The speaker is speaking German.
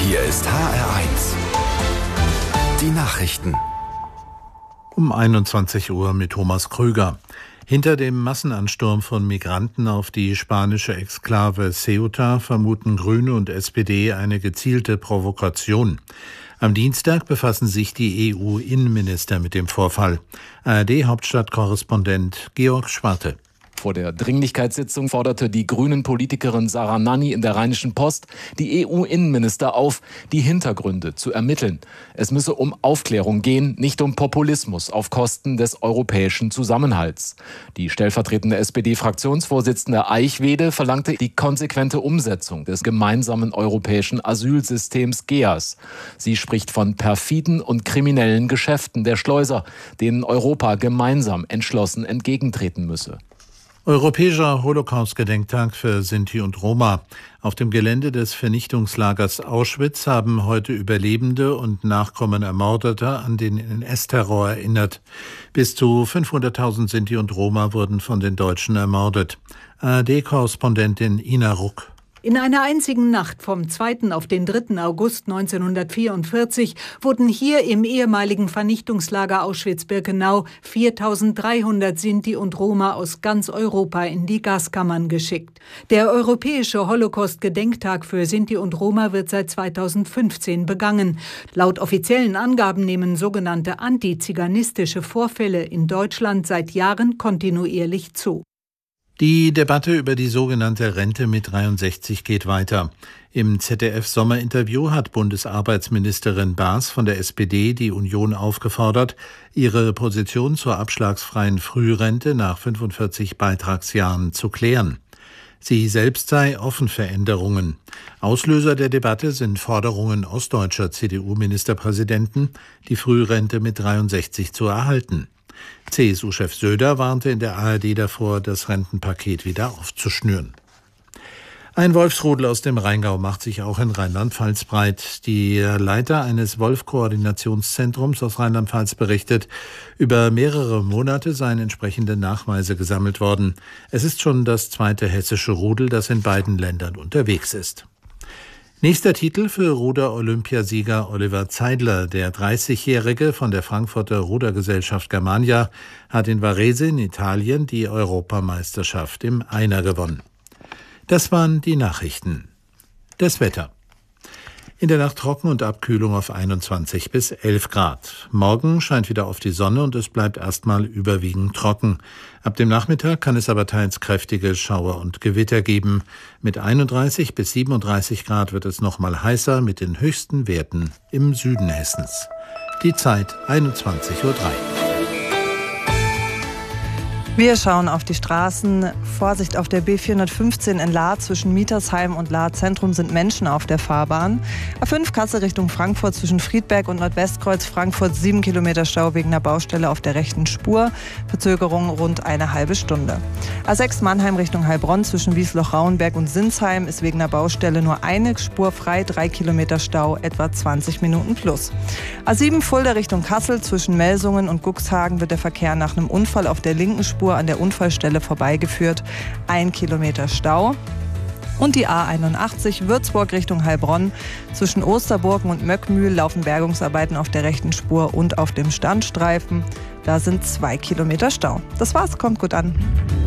Hier ist HR1. Die Nachrichten. Um 21 Uhr mit Thomas Krüger. Hinter dem Massenansturm von Migranten auf die spanische Exklave Ceuta vermuten Grüne und SPD eine gezielte Provokation. Am Dienstag befassen sich die EU-Innenminister mit dem Vorfall. ARD-Hauptstadtkorrespondent Georg Schwarte. Vor der Dringlichkeitssitzung forderte die Grünen-Politikerin Sarah Nanni in der Rheinischen Post die EU-Innenminister auf, die Hintergründe zu ermitteln. Es müsse um Aufklärung gehen, nicht um Populismus auf Kosten des europäischen Zusammenhalts. Die stellvertretende SPD-Fraktionsvorsitzende Eichwede verlangte die konsequente Umsetzung des gemeinsamen europäischen Asylsystems GEAS. Sie spricht von perfiden und kriminellen Geschäften der Schleuser, denen Europa gemeinsam entschlossen entgegentreten müsse. Europäischer Holocaust-Gedenktag für Sinti und Roma. Auf dem Gelände des Vernichtungslagers Auschwitz haben heute Überlebende und Nachkommen Ermordeter an den NS-Terror erinnert. Bis zu 500.000 Sinti und Roma wurden von den Deutschen ermordet. ARD-Korrespondentin Ina Ruck. In einer einzigen Nacht vom 2. auf den 3. August 1944 wurden hier im ehemaligen Vernichtungslager Auschwitz-Birkenau 4.300 Sinti und Roma aus ganz Europa in die Gaskammern geschickt. Der Europäische Holocaust-Gedenktag für Sinti und Roma wird seit 2015 begangen. Laut offiziellen Angaben nehmen sogenannte antiziganistische Vorfälle in Deutschland seit Jahren kontinuierlich zu. Die Debatte über die sogenannte Rente mit 63 geht weiter. Im ZDF-Sommerinterview hat Bundesarbeitsministerin Baas von der SPD die Union aufgefordert, ihre Position zur abschlagsfreien Frührente nach 45 Beitragsjahren zu klären. Sie selbst sei offen für Änderungen. Auslöser der Debatte sind Forderungen ostdeutscher CDU-Ministerpräsidenten, die Frührente mit 63 zu erhalten. CSU-Chef Söder warnte in der ARD davor, das Rentenpaket wieder aufzuschnüren. Ein Wolfsrudel aus dem Rheingau macht sich auch in Rheinland-Pfalz breit. Die Leiter eines Wolf-Koordinationszentrums aus Rheinland-Pfalz berichtet, über mehrere Monate seien entsprechende Nachweise gesammelt worden. Es ist schon das zweite hessische Rudel, das in beiden Ländern unterwegs ist. Nächster Titel für Ruder-Olympiasieger Oliver Zeidler. Der 30-Jährige von der Frankfurter Rudergesellschaft Germania hat in Varese in Italien die Europameisterschaft im Einer gewonnen. Das waren die Nachrichten. Das Wetter. In der Nacht trocken und Abkühlung auf 21 bis 11 Grad. Morgen scheint wieder auf die Sonne und es bleibt erstmal überwiegend trocken. Ab dem Nachmittag kann es aber teils kräftige Schauer und Gewitter geben. Mit 31 bis 37 Grad wird es nochmal heißer mit den höchsten Werten im Süden Hessens. Die Zeit 21:03 Uhr. Wir schauen auf die Straßen. Vorsicht, auf der B415 in Lahr zwischen Mietersheim und Lahr Zentrum sind Menschen auf der Fahrbahn. A5 Kassel Richtung Frankfurt zwischen Friedberg und Nordwestkreuz Frankfurt 7 Kilometer Stau wegen einer Baustelle auf der rechten Spur. Verzögerung rund eine halbe Stunde. A6 Mannheim Richtung Heilbronn zwischen Wiesloch-Rauenberg und Sinsheim ist wegen einer Baustelle nur eine Spur frei, 3 Kilometer Stau, etwa 20 Minuten plus. A7 Fulda Richtung Kassel zwischen Melsungen und Guxhagen wird der Verkehr nach einem Unfall auf der linken Spur an der Unfallstelle vorbeigeführt. 1 Kilometer Stau. Und die A81 Würzburg Richtung Heilbronn. Zwischen Osterburgen und Möckmühl laufen Bergungsarbeiten auf der rechten Spur und auf dem Standstreifen. Da sind 2 Kilometer Stau. Das war's, kommt gut an.